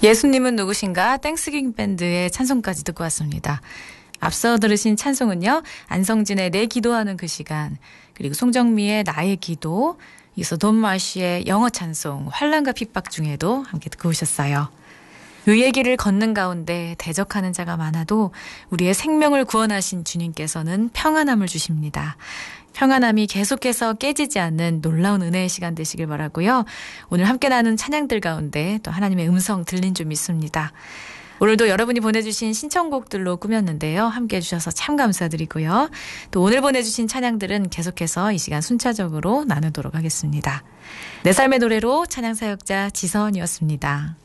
예수님은 누구신가 땡스깅 밴드의 찬송까지 듣고 왔습니다. 앞서 들으신 찬송은요. 안성진의 내 기도하는 그 시간, 그리고 송정미의 나의 기도, 이어서 돈 마시의 영어 찬송 환난과 핍박 중에도 함께 듣고 오셨어요. 의의 길을 걷는 가운데 대적하는 자가 많아도 우리의 생명을 구원하신 주님께서는 평안함을 주십니다. 평안함이 계속해서 깨지지 않는 놀라운 은혜의 시간 되시길 바라고요. 오늘 함께 나눈 찬양들 가운데 또 하나님의 음성 들린 줄 믿습니다. 오늘도 여러분이 보내주신 신청곡들로 꾸몄는데요. 함께 해주셔서 참 감사드리고요. 또 오늘 보내주신 찬양들은 계속해서 이 시간 순차적으로 나누도록 하겠습니다. 내 삶의 노래로 찬양 사역자 지선이었습니다.